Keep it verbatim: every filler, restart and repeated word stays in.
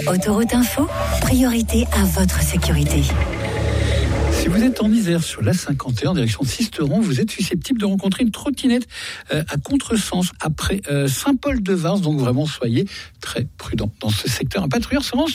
Autoroute Info, priorité à votre sécurité. Si vous êtes en Isère sur l'A cinquante et un en direction de Sisteron, vous êtes susceptible de rencontrer une trottinette euh, à contresens après euh, Saint-Paul-de-Vars. Donc vraiment, soyez très prudents dans ce secteur. Un patrouilleur se rend